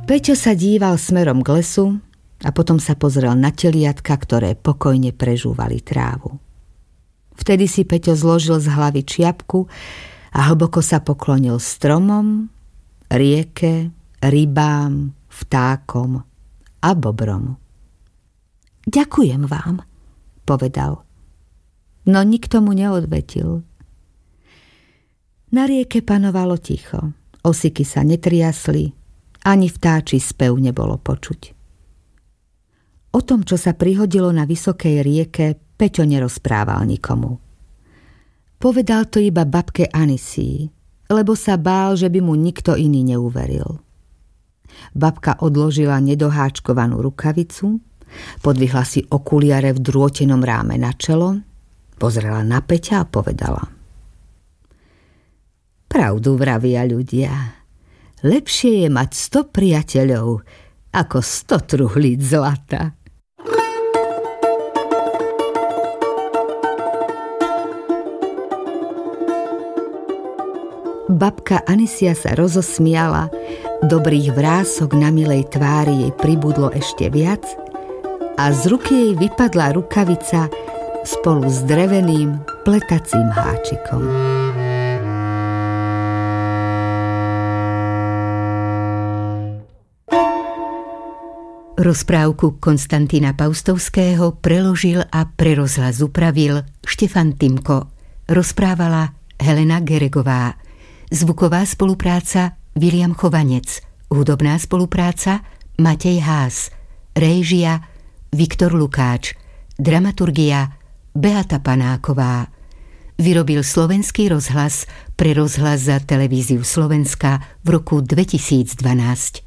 Peťo sa díval smerom k lesu a potom sa pozrel na teliatka, ktoré pokojne prežúvali trávu. Vtedy si Peťo zložil z hlavy čiapku a hlboko sa poklonil stromom, rieke, rybám, vtákom a bobrom. Ďakujem vám, povedal. No nikto mu neodvetil. Na rieke panovalo ticho. Osiky sa netriasli, ani vtáči spev nebolo počuť. O tom, čo sa prihodilo na vysokej rieke, Peťo nerozprával nikomu. Povedal to iba babke Anisii, lebo sa bál, že by mu nikto iný neuveril. Babka odložila nedoháčkovanú rukavicu, podvihla si okuliare v drôtenom ráme na čelo, pozrela na Peťa a povedala: Pravdu vravia ľudia. Lepšie je mať 100 priateľov ako 100 truhlíc zlata. Babka Anisia sa rozosmiala, dobrých vrások na milej tvári jej pribudlo ešte viac a z ruky jej vypadla rukavica spolu s dreveným pletacím háčikom. Rozprávku Konstantína Paustovského preložil a pre rozhlas upravil Štefan Timko. Rozprávala Helena Geregová. Zvuková spolupráca Viliam Chovanec. Hudobná spolupráca Matej Haas. Réžia Viktor Lukáč. Dramaturgia Beata Panáková. Vyrobil Slovenský rozhlas pre rozhlas za Televíziu Slovenska v roku 2012.